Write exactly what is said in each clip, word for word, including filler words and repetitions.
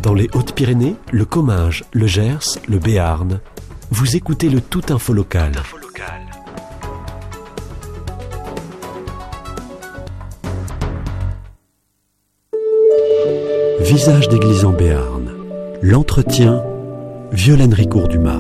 Dans les Hautes-Pyrénées, le Comminges, le Gers, le Béarn, vous écoutez le Tout Info Local. Visage d'église en Béarn. L'entretien, Violaine Ricourt-Dumas.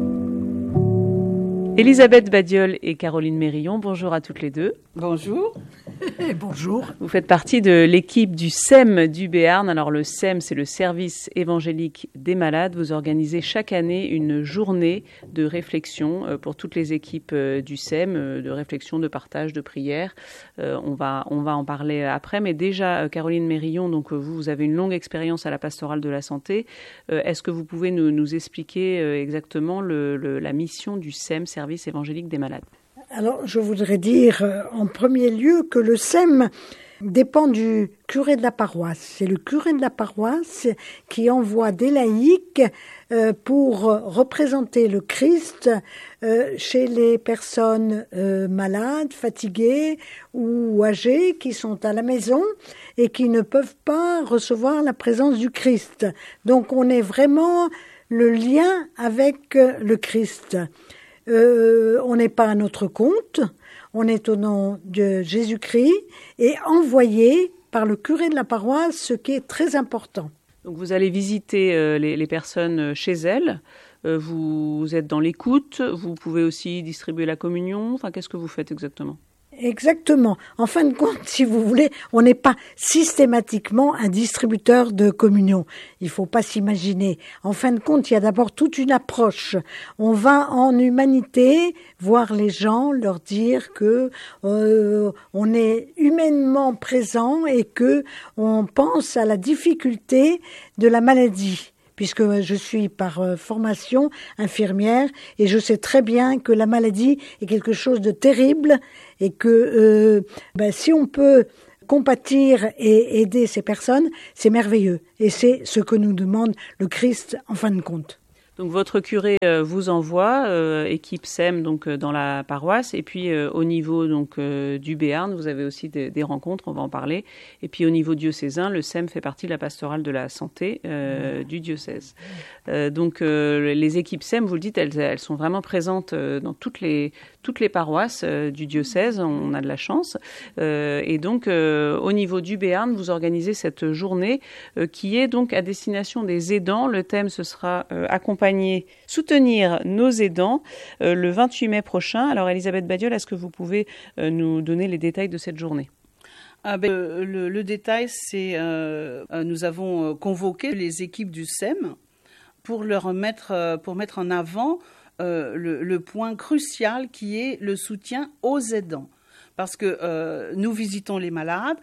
Elisabeth Badiol et Caroline Mérillon, bonjour à toutes les deux. Bonjour. Bonjour. Vous faites partie de l'équipe du S E M du Béarn. Alors le S E M, c'est le service évangélique des malades. Vous organisez chaque année une journée de réflexion pour toutes les équipes du S E M, de réflexion, de partage, de prière. Euh, on va, on va en parler après. Mais déjà, Caroline Mérillon, donc vous, vous avez une longue expérience à la pastorale de la santé. Euh, est-ce que vous pouvez nous, nous expliquer exactement le, le, la mission du S E M, service évangélique des malades? Alors, je voudrais dire euh, en premier lieu que le S E M dépend du curé de la paroisse. C'est le curé de la paroisse qui envoie des laïcs euh, pour représenter le Christ euh, chez les personnes euh, malades, fatiguées ou âgées qui sont à la maison et qui ne peuvent pas recevoir la présence du Christ. Donc, on est vraiment le lien avec euh, le Christ. Euh, on n'est pas à notre compte, on est au nom de Jésus-Christ et envoyé par le curé de la paroisse, ce qui est très important. Donc vous allez visiter euh, les, les personnes chez elles, euh, vous, vous êtes dans l'écoute, vous pouvez aussi distribuer la communion, enfin qu'est-ce que vous faites exactement ? Exactement. En fin de compte, si vous voulez, on n'est pas systématiquement un distributeur de communion. Il faut pas s'imaginer. En fin de compte, il y a d'abord toute une approche. On va en humanité voir les gens, leur dire que euh, on est humainement présent et que on pense à la difficulté de la maladie. Puisque je suis par formation infirmière et je sais très bien que la maladie est quelque chose de terrible et que euh, ben, si on peut compatir et aider ces personnes, c'est merveilleux. Et c'est ce que nous demande le Christ en fin de compte. Donc votre curé euh, vous envoie, euh, équipe S E M donc euh, dans la paroisse, et puis euh, au niveau donc euh, du Béarn, vous avez aussi des, des rencontres, on va en parler. Et puis au niveau diocésain, le S E M fait partie de la pastorale de la santé euh, du diocèse. Euh, donc euh, les équipes S E M, vous le dites, elles, elles sont vraiment présentes euh, dans toutes les toutes les paroisses euh, du diocèse. On a de la chance. Euh, et donc euh, au niveau du Béarn, vous organisez cette journée euh, qui est donc à destination des aidants. Le thème ce sera euh, accompagner soutenir nos aidants euh, le vingt-huit mai prochain. Alors Elisabeth Badiol, est-ce que vous pouvez euh, nous donner les détails de cette journée ? Ah ben, le, le, le détail, c'est euh, nous avons convoqué les équipes du S E M pour leur mettre, pour mettre en avant euh, le, le point crucial qui est le soutien aux aidants. Parce que euh, nous visitons les malades,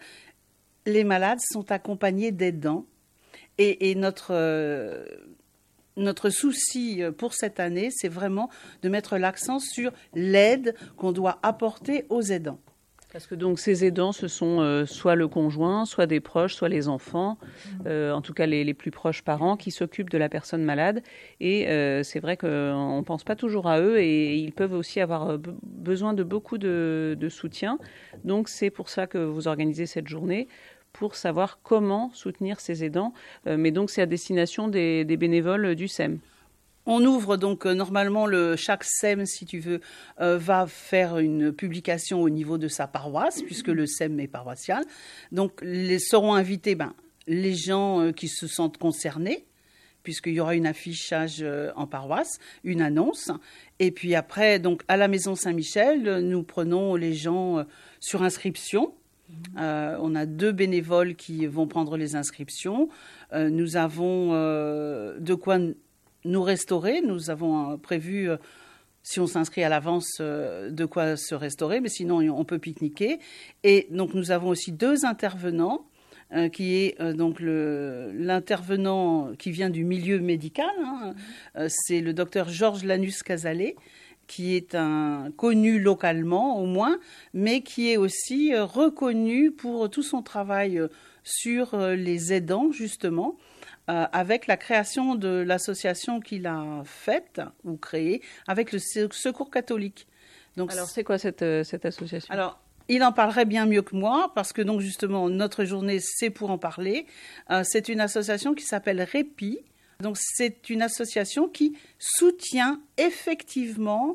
les malades sont accompagnés d'aidants et, et notre... Euh, Notre souci pour cette année, c'est vraiment de mettre l'accent sur l'aide qu'on doit apporter aux aidants. Parce que donc ces aidants, ce sont euh, soit le conjoint, soit des proches, soit les enfants, euh, en tout cas les, les plus proches parents qui s'occupent de la personne malade. Et euh, c'est vrai qu'on ne pense pas toujours à eux et ils peuvent aussi avoir be- besoin de beaucoup de, de soutien. Donc c'est pour ça que vous organisez cette journée, pour savoir comment soutenir ces aidants. Euh, mais donc, c'est à destination des, des bénévoles du S E M. On ouvre donc euh, normalement, le, chaque S E M, si tu veux, euh, va faire une publication au niveau de sa paroisse, puisque le S E M est paroissial. Donc, les seront invités ben, les gens euh, qui se sentent concernés, puisqu'il y aura une affichage euh, en paroisse, une annonce. Et puis après, donc, à la Maison Saint-Michel, nous prenons les gens euh, sur inscription. Euh, on a deux bénévoles qui vont prendre les inscriptions. Euh, nous avons euh, de quoi n- nous restaurer. Nous avons euh, prévu, euh, si on s'inscrit à l'avance, euh, de quoi se restaurer, mais sinon on peut pique-niquer. Et donc nous avons aussi deux intervenants, euh, qui est euh, donc le, l'intervenant qui vient du milieu médical. Hein. Euh, c'est le docteur Georges Lanus-Casalet, qui est un connu localement au moins, mais qui est aussi reconnu pour tout son travail sur les aidants, justement, euh, avec la création de l'association qu'il a faite ou créée avec le Secours catholique. Donc, alors, c'est quoi cette, cette association ? Alors, il en parlerait bien mieux que moi, parce que donc justement, notre journée, c'est pour en parler. Euh, c'est une association qui s'appelle Répit. Donc c'est une association qui soutient effectivement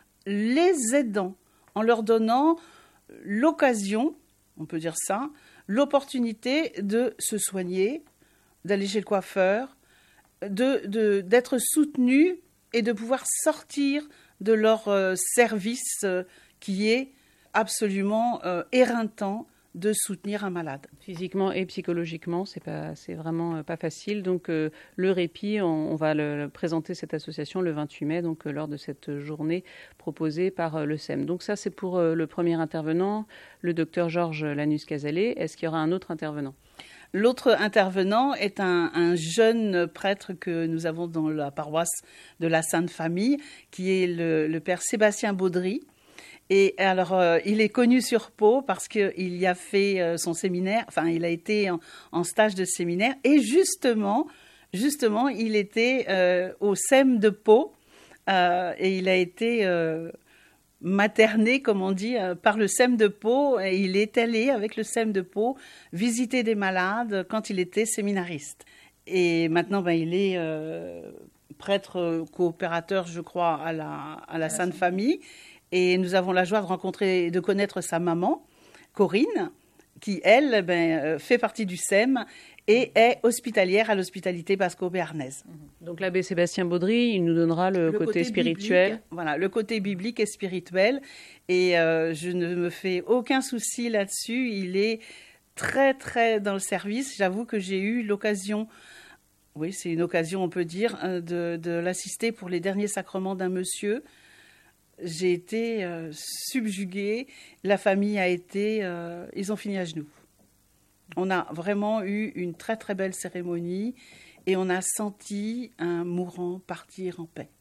les aidants en leur donnant l'occasion, on peut dire ça, l'opportunité de se soigner, d'aller chez le coiffeur, de, de, d'être soutenus et de pouvoir sortir de leur euh, service euh, qui est absolument euh, éreintant de soutenir un malade. Physiquement et psychologiquement, c'est pas, c'est vraiment pas facile. Donc euh, le Répit, on, on va le, le présenter cette association le vingt-huit mai, donc euh, lors de cette journée proposée par euh, le S E M. Donc ça, c'est pour euh, le premier intervenant, le docteur Georges Lanus-Cazalet. Est-ce qu'il y aura un autre intervenant ? L'autre intervenant est un, un jeune prêtre que nous avons dans la paroisse de la Sainte Famille, qui est le, le père Sébastien Baudry. Et alors, euh, il est connu sur Pau parce qu'il y a fait euh, son séminaire, enfin, il a été en, en stage de séminaire. Et justement, justement, il était euh, au S E M de Pau euh, et il a été euh, materné, comme on dit, euh, par le S E M de Pau. Et il est allé avec le S E M de Pau visiter des malades quand il était séminariste. Et maintenant, ben, il est euh, prêtre coopérateur, je crois, à la, à la Sainte Famille. Et nous avons la joie de rencontrer et de connaître sa maman, Corinne, qui, elle, ben, fait partie du S E M et est hospitalière à l'hospitalité basco-béarnaise. Donc l'abbé Sébastien Baudry, il nous donnera le, le côté, côté spirituel. Biblique, voilà, le côté biblique et spirituel. Et euh, je ne me fais aucun souci là-dessus. Il est très, très dans le service. J'avoue que j'ai eu l'occasion, oui, c'est une occasion, on peut dire, de, de l'assister pour les derniers sacrements d'un monsieur. J'ai été euh, subjuguée, la famille a été, euh, ils ont fini à genoux. On a vraiment eu une très très belle cérémonie et on a senti un mourant partir en paix.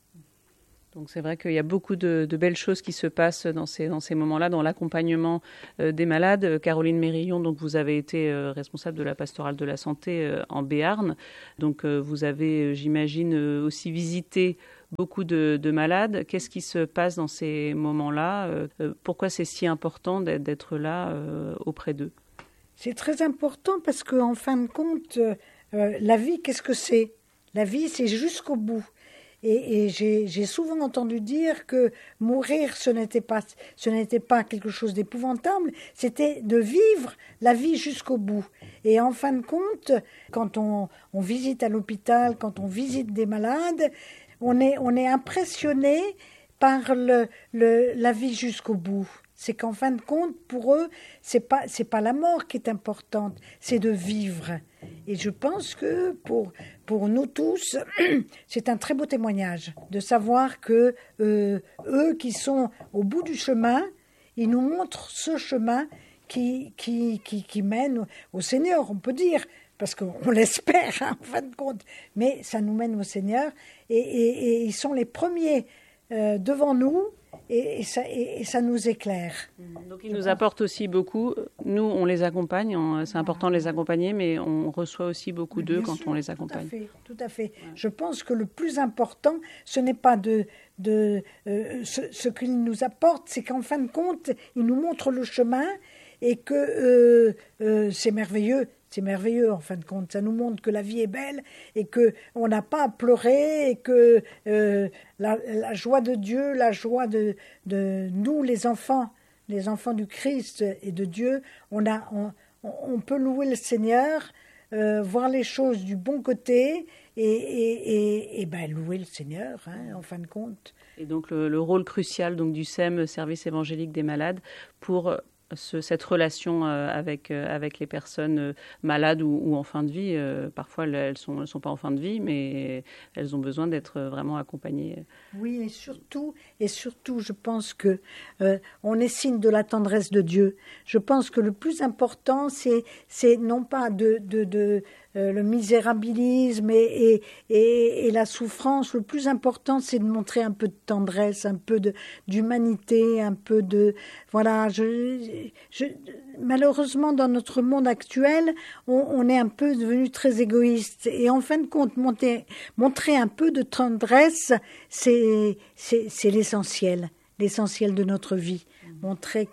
Donc c'est vrai qu'il y a beaucoup de, de belles choses qui se passent dans ces, dans ces moments-là, dans l'accompagnement euh, des malades. Caroline Mérillon, donc vous avez été euh, responsable de la pastorale de la santé euh, en Béarn. Donc euh, vous avez, euh, j'imagine, euh, aussi visité beaucoup de, de malades. Qu'est-ce qui se passe dans ces moments-là ? euh, Pourquoi c'est si important d'être, d'être là euh, auprès d'eux ? C'est très important parce qu'en fin de compte, euh, la vie, qu'est-ce que c'est ? La vie, c'est jusqu'au bout. Et, et j'ai, j'ai souvent entendu dire que mourir, ce n'était pas, ce n'était pas quelque chose d'épouvantable, c'était de vivre la vie jusqu'au bout. Et en fin de compte, quand on, on visite à l'hôpital, quand on visite des malades, on est, on est impressionné par le, le, la vie jusqu'au bout. C'est qu'en fin de compte, pour eux, c'est pas, c'est pas la mort qui est importante, c'est de vivre. Et je pense que pour, pour nous tous, c'est un très beau témoignage de savoir que euh, eux qui sont au bout du chemin, ils nous montrent ce chemin qui, qui, qui, qui mène au Seigneur, on peut dire, parce qu'on l'espère, hein, en fin de compte, mais ça nous mène au Seigneur, et, et, et ils sont les premiers euh, devant nous, et, et, ça, et, et ça nous éclaire. Donc ils nous apportent aussi beaucoup. Nous, on les accompagne, on, c'est important de les accompagner, mais on reçoit aussi beaucoup mais d'eux quand sûr, on les accompagne. Tout à fait, tout à fait. Ouais. Je pense que le plus important, ce n'est pas de, de euh, ce, ce qu'ils nous apportent, c'est qu'en fin de compte, ils nous montrent le chemin et que euh, euh, c'est merveilleux. C'est merveilleux, en fin de compte. Ça nous montre que la vie est belle et qu'on n'a pas à pleurer et que euh, la, la joie de Dieu, la joie de, de nous, les enfants, les enfants du Christ et de Dieu, on, a, on, on peut louer le Seigneur, euh, voir les choses du bon côté et, et, et, et ben, louer le Seigneur, hein, en fin de compte. Et donc le, le rôle crucial donc, du S E M, Service évangélique des malades, pour Ce, cette relation euh, avec, euh, avec les personnes euh, malades ou, ou en fin de vie. Euh, parfois, elles ne sont, elles sont pas en fin de vie, mais elles ont besoin d'être vraiment accompagnées. Oui, et surtout, et surtout je pense que euh, on est signe de la tendresse de Dieu. Je pense que le plus important, c'est, c'est non pas de... de, de Euh, le misérabilisme et, et, et, et la souffrance. Le plus important, c'est de montrer un peu de tendresse, un peu de, d'humanité, un peu de... Voilà, je, je, malheureusement, dans notre monde actuel, on, on est un peu devenu très égoïste. Et en fin de compte, monter, montrer un peu de tendresse, c'est, c'est, c'est l'essentiel, l'essentiel de notre vie. Montrer que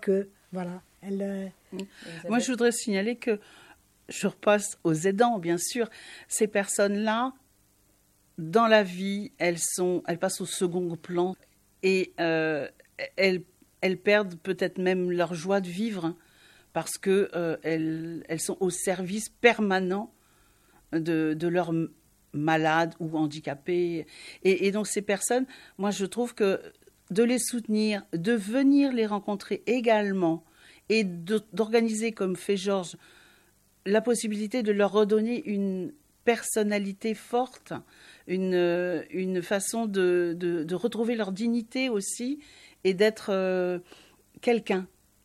Voilà. Elle, euh... Moi, je voudrais signaler que je repasse aux aidants, bien sûr. Ces personnes-là, dans la vie, elles, sont, elles passent au second plan et euh, elles, elles perdent peut-être même leur joie de vivre parce qu'elles euh, elles sont au service permanent de, de leurs malades ou handicapés. Et, et donc ces personnes, moi je trouve que de les soutenir, de venir les rencontrer également et de, d'organiser, comme fait Georges, la possibilité de leur redonner une personnalité forte, une, une façon de, de, de retrouver leur dignité aussi et d'être euh, quelqu'un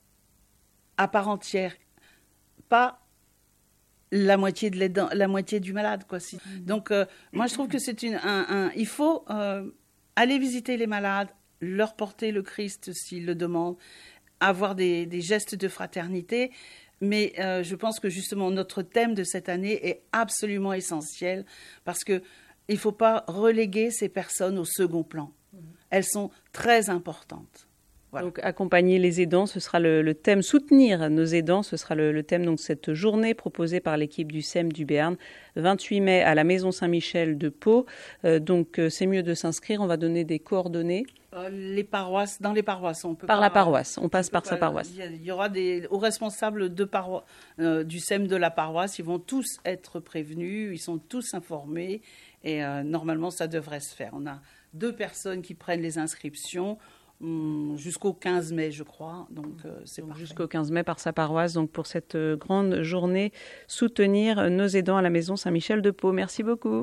à part entière, pas la moitié de l'aidant, la moitié du malade, quoi. Donc, euh, moi, je trouve que c'est une, un, un, il faut euh, aller visiter les malades, leur porter le Christ s'ils le demandent, avoir des, des gestes de fraternité. Mais euh, je pense que justement notre thème de cette année est absolument essentiel parce que il ne faut pas reléguer ces personnes au second plan. Elles sont très importantes. Voilà. Donc accompagner les aidants, ce sera le, le thème. Soutenir nos aidants, ce sera le, le thème donc cette journée proposée par l'équipe du S E M du Béarn, vingt-huit mai à la Maison Saint-Michel de Pau. Euh, donc euh, c'est mieux de s'inscrire. On va donner des coordonnées. Euh, les paroisses, dans les paroisses, on peut par pas, la paroisse, on passe on par pas, sa paroisse. Il y aura des aux responsables de paro- euh, du S E M de la paroisse, ils vont tous être prévenus, ils sont tous informés et euh, normalement ça devrait se faire. On a deux personnes qui prennent les inscriptions. Jusqu'au quinze mai, je crois. Donc, euh, c'est donc jusqu'au quinze mai par sa paroisse. Donc, pour cette euh, grande journée, soutenir nos aidants à la Maison Saint-Michel de Pau. Merci beaucoup.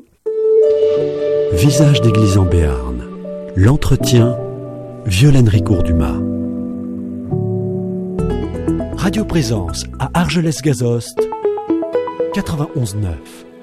Visage d'église en Béarn. L'entretien, Violaine Ricourt-Dumas. Radio Présence à Argelès-Gazost, quatre-vingt-onze neuf.